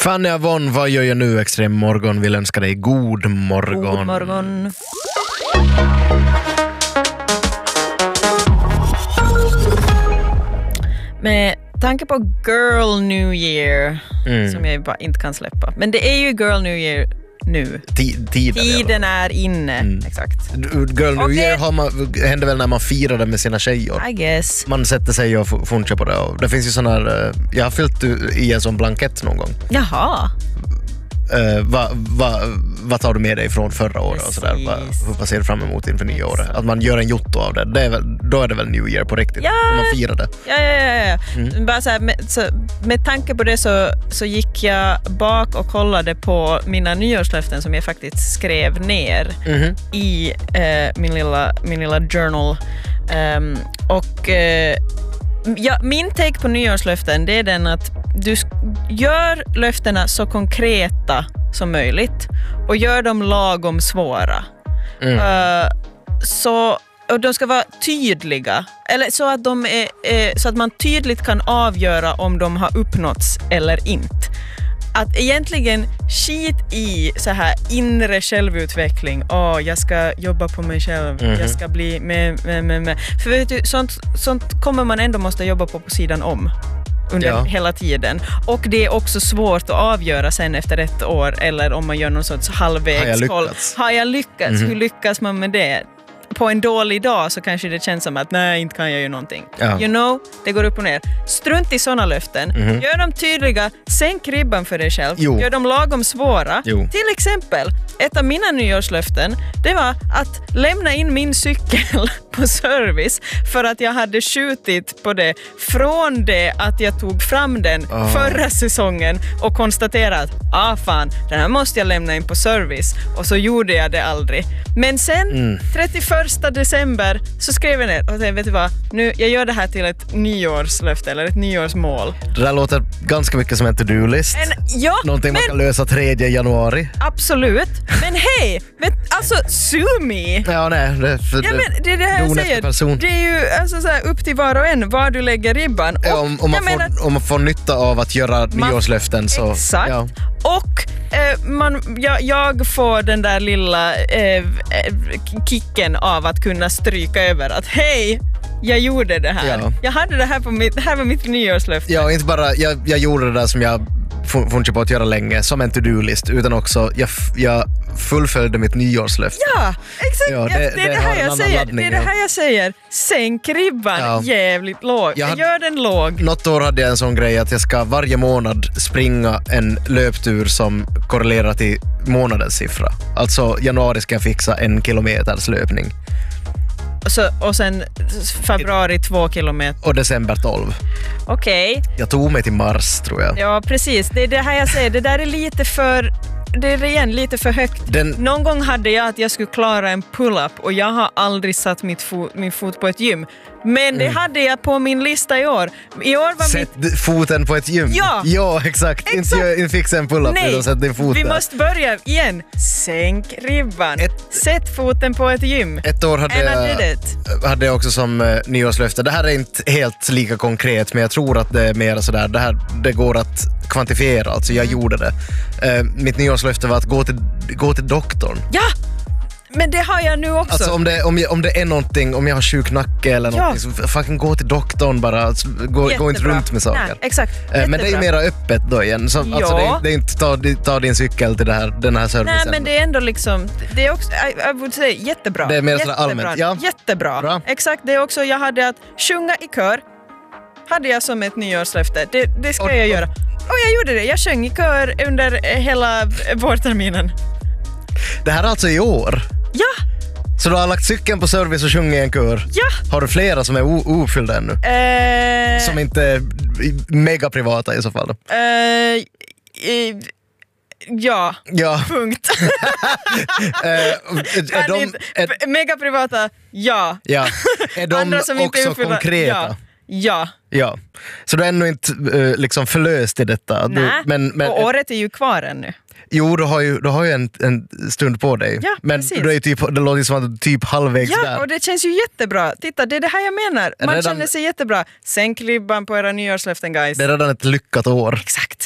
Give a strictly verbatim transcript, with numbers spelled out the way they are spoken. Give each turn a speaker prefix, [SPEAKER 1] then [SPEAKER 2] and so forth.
[SPEAKER 1] Fanny Avon, vad gör jag nu? Extrem morgon vill önska dig god morgon.
[SPEAKER 2] God morgon. Med tanke på Girl New Year, mm. som jag bara inte kan släppa. Men det är ju Girl New Year nu.
[SPEAKER 1] T- tiden,
[SPEAKER 2] tiden är inne, mm. exakt.
[SPEAKER 1] Girl New okay. Year har man, händer väl när man firar det med sina tjejer.
[SPEAKER 2] I guess.
[SPEAKER 1] Man sätter sig och f- funchar på det. Och det finns ju sån här, jag har fyllt i en sån blankett någon gång.
[SPEAKER 2] Jaha.
[SPEAKER 1] Uh, vad va, va tar du med dig från förra året? Och sådär? Va, vad ser du fram emot inför nya året? Att man gör en jotto av det, det är väl, då är det väl New Year på riktigt.
[SPEAKER 2] Ja.
[SPEAKER 1] Man firar det.
[SPEAKER 2] Ja, ja, ja. ja. Mm. Bara så här, med, så, med tanke på det så, så gick jag bak och kollade på mina nyårslöften som jag faktiskt skrev ner mm. i uh, min, lilla, min lilla journal. Um, och uh, ja, min take på nyårslöften, det är den att du gör löftena så konkreta som möjligt och gör dem lagom svåra. Mm. Uh, så, och de ska vara tydliga, eller så att, de är, eh, så att man tydligt kan avgöra om de har uppnåtts eller inte. Att egentligen skit i så här inre självutveckling. Åh, oh, jag ska jobba på mig själv. Mm-hmm. Jag ska bli med, med, med, med. För vet du, sånt, sånt kommer man ändå måste jobba på på sidan om. Under ja. hela tiden. Och det är också svårt att avgöra sen efter ett år eller om man gör någon sorts halvvägskoll. Har jag lyckats? Mm-hmm. Hur lyckas man med det? På en dålig dag så kanske det känns som att nej, inte kan jag göra någonting. Ja. You know, det går upp och ner. Strunt i sådana löften. Mm-hmm. Gör dem tydliga. Sänk ribban för dig själv. Jo. Gör dem lagom svåra. Jo. Till exempel, ett av mina nyårslöften, det var att lämna in min cykel på service för att jag hade skjutit på det från det att jag tog fram den oh. förra säsongen och konstaterat, ah fan, den här måste jag lämna in på service. Och så gjorde jag det aldrig. Men sen, mm. trettioförsta december så skrev jag ner och tänkte, vet du vad, nu, jag gör det här till ett nyårslöfte eller ett nyårsmål.
[SPEAKER 1] Det där låter ganska mycket som en to-do-list. En, ja, Någonting men, man kan lösa tredje januari.
[SPEAKER 2] Absolut. Men hej, vet, alltså, sue me.
[SPEAKER 1] Ja, nej, det, för,
[SPEAKER 2] ja, men det är det här jag säger. Person. Det är ju alltså, så här, upp till var och en var du lägger ribban. Och,
[SPEAKER 1] ja, om, om, man
[SPEAKER 2] menar,
[SPEAKER 1] får, om man får nytta av att göra man, nyårslöften så...
[SPEAKER 2] Exakt.
[SPEAKER 1] Ja.
[SPEAKER 2] Och eh, man, jag, jag får den där lilla eh, kicken av att kunna stryka över att hej, jag gjorde det här. Ja. Jag hade det här på mitt, det här var mitt nyårslöfte.
[SPEAKER 1] Ja, inte bara, jag, jag gjorde det där som jag funnit på att göra länge, som en to-do-list, utan också jag, jag fullföljde mitt nyårslöfte.
[SPEAKER 2] Ja, exakt. Ja, det, det, det, är det, här jag säger. det är det här jag säger. Sänk ribban ja. jävligt låg. Jag hade, gör den låg.
[SPEAKER 1] Något år hade jag en sån grej att jag ska varje månad springa en löptur som korrelerar till månadens siffra. Alltså januari ska jag fixa en kilometers löpning.
[SPEAKER 2] Så, och sen februari två kilometer.
[SPEAKER 1] Och december tolv.
[SPEAKER 2] Okej. Okay.
[SPEAKER 1] Jag tog mig till mars, tror jag.
[SPEAKER 2] Ja, precis. Det är det här jag säger. Det där är lite för... Det är igen lite för högt. Den... Någon gång hade jag att jag skulle klara en pull-up och jag har aldrig satt mitt fo- min fot på ett gym. Men det mm. hade jag på min lista i år. I år var
[SPEAKER 1] sätt
[SPEAKER 2] mitt...
[SPEAKER 1] foten på ett gym.
[SPEAKER 2] Ja,
[SPEAKER 1] ja exakt. exakt. Inte, inte fixa en pull-up.
[SPEAKER 2] Nej,
[SPEAKER 1] sätt din fot
[SPEAKER 2] vi
[SPEAKER 1] där.
[SPEAKER 2] måste börja igen. Sänk ribban. Ett... Sätt foten på ett gym.
[SPEAKER 1] Ett år hade jag, hade jag också som uh, nyårslöfte. Det här är inte helt lika konkret, men jag tror att det är mer sådär. Det här det går att kvantifiera. Alltså jag mm. gjorde det. Uh, mitt nyårslöfte var att gå till, gå till doktorn.
[SPEAKER 2] Ja! Men det har jag nu också.
[SPEAKER 1] Alltså om det, om, jag, om det är någonting, om jag har sjuk nacke eller ja. någonting, så fucking gå till doktorn bara. Alltså, gå, gå inte runt med saker.
[SPEAKER 2] Nej, exakt.
[SPEAKER 1] Men det är ju mera öppet då igen. Så,
[SPEAKER 2] ja.
[SPEAKER 1] Alltså det är, det är inte ta, ta din cykel till det här, den här servicen.
[SPEAKER 2] Nej, men det är ändå liksom, det är också, jag vill säga, jättebra.
[SPEAKER 1] Det är mer
[SPEAKER 2] jättebra.
[SPEAKER 1] allmänt. Ja.
[SPEAKER 2] Jättebra.
[SPEAKER 1] Bra.
[SPEAKER 2] Exakt, det är också, jag hade att sjunga i kör. Hade jag som ett nyårslöfte. Det, det ska och, jag göra. Och jag gjorde det. Jag sjöng i kör under hela vårterminen.
[SPEAKER 1] Det här är alltså i år?
[SPEAKER 2] Ja.
[SPEAKER 1] Så du har lagt cykeln på service och sjungit i en kör?
[SPEAKER 2] Ja.
[SPEAKER 1] Har du flera som är o- ouppfyllda ännu?
[SPEAKER 2] Uh,
[SPEAKER 1] som inte är mega privata i så fall?
[SPEAKER 2] Uh, uh, ja.
[SPEAKER 1] Ja.
[SPEAKER 2] Punkt.
[SPEAKER 1] uh, är de, är,
[SPEAKER 2] mega privata, ja.
[SPEAKER 1] Ja. Är de som också inte konkreta?
[SPEAKER 2] Ja. Ja.
[SPEAKER 1] Ja. Så du är ännu inte uh, liksom förlöst i detta?
[SPEAKER 2] Nej,
[SPEAKER 1] du, men, men,
[SPEAKER 2] och året är ju kvar ännu.
[SPEAKER 1] Jo, du har ju, du har ju en, en stund på dig.
[SPEAKER 2] Ja,
[SPEAKER 1] men du är ju typ, det låter som att du är typ halvvägs
[SPEAKER 2] ja,
[SPEAKER 1] där.
[SPEAKER 2] Ja, och det känns ju jättebra. Titta, det är det här jag menar. Man redan, känner sig jättebra. Sänk ribban på era nyårslöften, guys.
[SPEAKER 1] Det är redan ett lyckat år.
[SPEAKER 2] Exakt.